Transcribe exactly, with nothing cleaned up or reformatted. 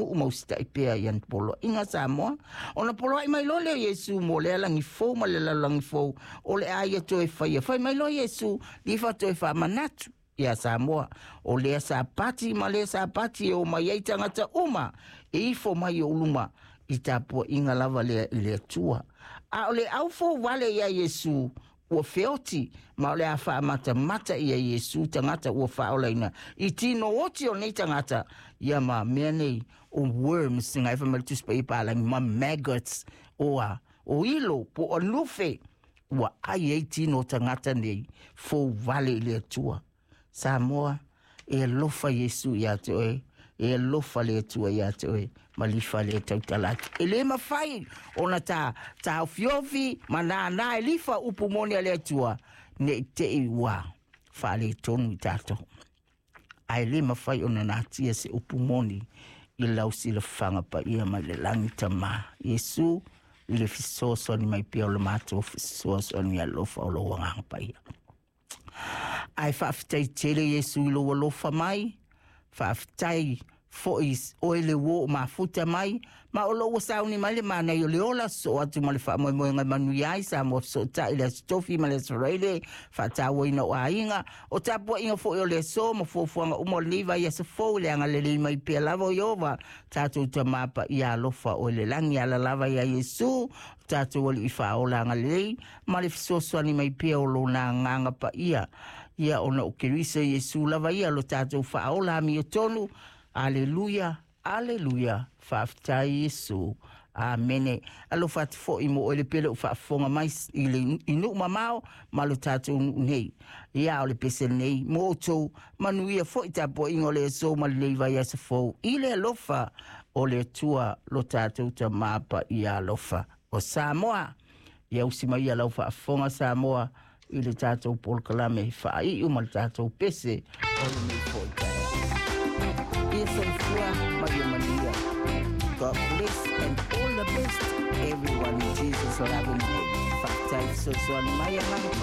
mu mo sta ipea yan polo inga Samoa ona polo ai mai lo le Yesu mo le langi fo ma le langi fo o le ai to e fai fai mai lo Yesu li fa to e fa manatu ia Samoa o le sa pati ma le sa pati o mai ai tangata uma e fo mai o luma i tapo inga lava le le tua a o le au fo wale ia Yesu o feoti ma le afa mata mata ia Yesu tangata o fa olaina i tino oti o nei tangata ia ma mene o worms singa fa mal tu spai pa la ma maggots o a o ilo po o lufe wa ai ai tino tangata nei fo vale le tua Samoa e lofa Yesu ia te oe e lofa le tua ia te oe malifa le tautalaki e le mawhai ona ta ta fiofi mana na e lifa upumoni le tua ne te iwa fale tonu tato ai le mawhai ona na tia se upumoni i lausi le fanga pa ia ma le langi tama Yesu le fisoso ni mai pia o le mato fisoso ni alofa o lo wanga pa ia ai whaafitai tere Yesu ilo walofa mai, whaafitai fois oile wo ma futa mai, ma o loa sauni mai le mana i o le ola so atu ma le wha moe moe ngai manu iai sa mo so ta i le stofi ma le soreile, wha ta waina o ainga, o tapua inga fo i o le so ma fuafuanga umo liva i asa fo le anga le li mai pia lava o iova, tātou ta mapa i a lofa o le langi ala lava i a Yesu, tātou wali i wha o la anga le ma le fisosoani mai pia o lo na nganga pa ia, ia ona o kerisa Yesu lava ia lo tātou wha o la mi o tonu, Aleluia, aleluia, whaafitai Yesu, amene. Alo whaati fo i mo o le pele o whaafonga mai i le inu mamao, malo tātou nei. Ia o le pese nei, mo o tau, manuia fo i tapo ingo le so ma le leiva i asa fo. I le alofa o le tua lo tātou ta mapa i alofa. O Samoa, ia usima i alau whaafonga Samoa, i le tātou polkalame, wha i umal tātou pese, o le mei fo i tae. God bless and all the best everyone in Jesus' loving name. Fact, so so